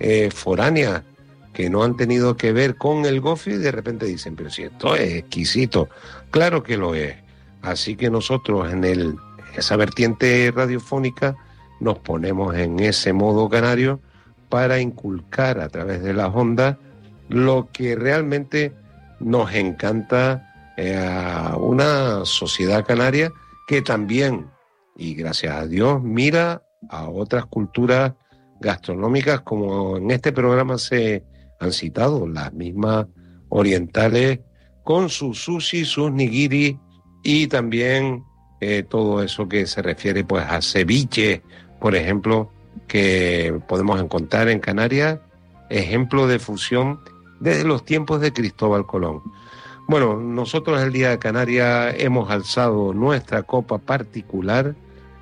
foráneas que no han tenido que ver con el gofio y de repente dicen, pero si esto es exquisito. Claro que lo es. Así que nosotros en esa vertiente radiofónica nos ponemos en ese modo canario para inculcar a través de las ondas lo que realmente nos encanta a una sociedad canaria que también, y gracias a Dios, mira a otras culturas gastronómicas, como en este programa se han citado, las mismas orientales, con sus sushi, sus nigiri y también todo eso que se refiere pues a ceviche, por ejemplo, que podemos encontrar en Canarias, ejemplo de fusión desde los tiempos de Cristóbal Colón. Bueno, nosotros el Día de Canarias hemos alzado nuestra copa particular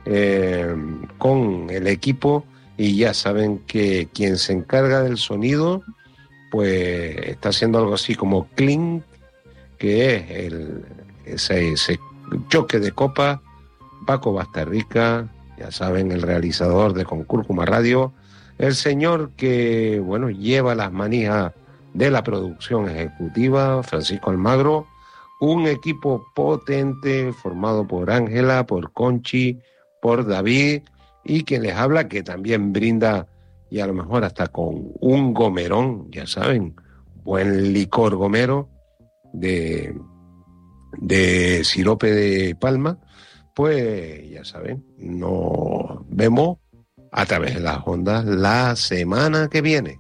con el equipo, y ya saben que quien se encarga del sonido pues está haciendo algo así como clink, que es ese choque de copa. Paco Bastarrica, ya saben, el realizador de Con Cúrcuma Radio, el señor que, bueno, lleva las manijas de la producción ejecutiva, Francisco Almagro, un equipo potente formado por Ángela, por Conchi, por David, y quien les habla, que también brinda, y a lo mejor hasta con un gomerón, ya saben, buen licor gomero de sirope de palma, pues ya saben, nos vemos a través de las ondas la semana que viene.